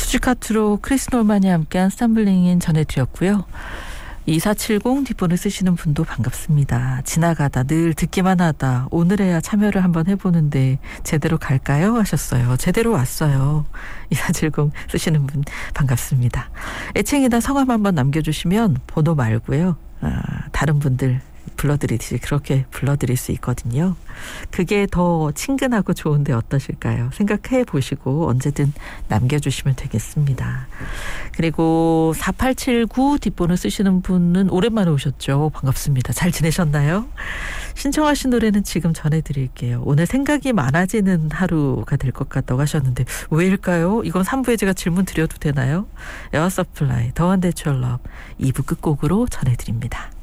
수지카트로 크리스 놀만이 함께한 스탬블링인 전해드렸고요. 2470 뒷번호 쓰시는 분도 반갑습니다. 지나가다 늘 듣기만 하다 오늘에야 참여를 한번 해보는데 제대로 갈까요? 하셨어요. 제대로 왔어요. 2470 쓰시는 분 반갑습니다. 애칭이나 성함 한번 남겨주시면 번호 말고요. 다른 분들 불러드리듯이 그렇게 불러드릴 수 있거든요. 그게 더 친근하고 좋은데 어떠실까요? 생각해 보시고 언제든 남겨주시면 되겠습니다. 그리고 4879 뒷번호 쓰시는 분은 오랜만에 오셨죠. 반갑습니다. 잘 지내셨나요? 신청하신 노래는 지금 전해드릴게요. 오늘 생각이 많아지는 하루가 될 것 같다고 하셨는데 왜일까요? 이건 3부에 제가 질문 드려도 되나요? 에어서플라이, 더 원대추얼 러브 2부 끝곡으로 전해드립니다.